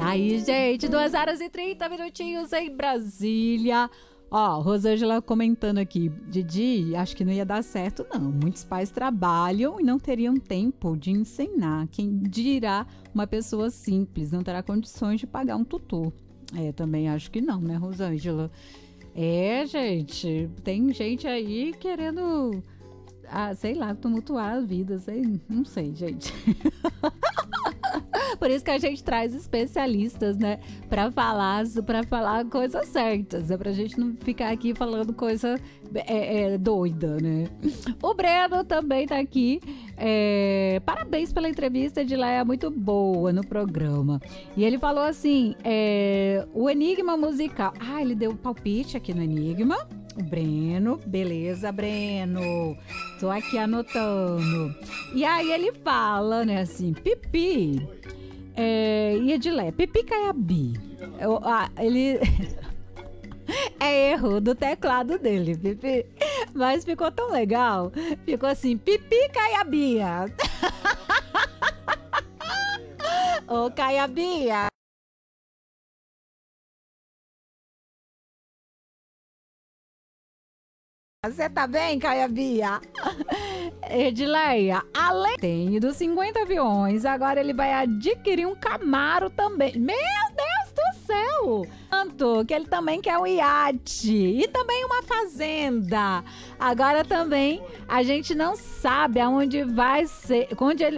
Aí, gente, 2 horas e 30 minutinhos em Brasília. Ó, Rosângela comentando aqui, Didi, acho que não ia dar certo, não. Muitos pais trabalham e não teriam tempo de ensinar. Quem dirá uma pessoa simples não terá condições de pagar um tutor. Também acho que não, né, Rosângela? Gente, tem gente aí querendo, sei lá, tumultuar a vida, não sei, gente. Por isso que a gente traz especialistas, né? Pra falar coisas certas. Pra gente não ficar aqui falando coisa doida, né? O Breno também tá aqui. Parabéns pela entrevista, Edileia, muito boa no programa. E ele falou assim, o Enigma musical. Ele deu palpite aqui no Enigma. O Breno, beleza, Breno. Tô aqui anotando. E aí ele fala, né, assim, Pipi e Edilé, Pipi Caiabi. Ele... é erro do teclado dele, Pipi. Mas ficou tão legal. Ficou assim, Pipi Caiabia. Ô, Caiabia. Você tá bem, Caiabia? Edileia, além dos 50 aviões, agora ele vai adquirir um Camaro também. Meu Deus do céu! Tanto que ele também quer um iate e também uma fazenda. Agora também a gente não sabe aonde vai ser, onde ele